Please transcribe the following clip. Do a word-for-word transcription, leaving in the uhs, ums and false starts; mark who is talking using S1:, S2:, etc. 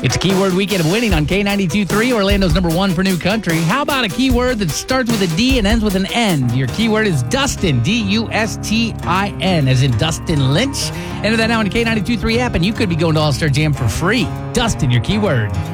S1: It's Keyword Weekend of Winning on K ninety-two point three, Orlando's number one for new country. How about a keyword that starts with a D and ends with an N? Your keyword is Dustin, D U S T I N, as in Dustin Lynch. Enter that now in the K ninety-two point three app, and you could be going to All-Star Jam for free. Dustin, your keyword.